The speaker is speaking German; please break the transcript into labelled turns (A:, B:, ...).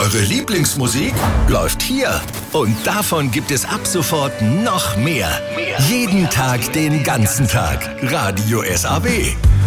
A: eure Lieblingsmusik läuft hier. Und davon gibt es ab sofort noch mehr. Jeden Tag, den ganzen Tag. Radio SAW.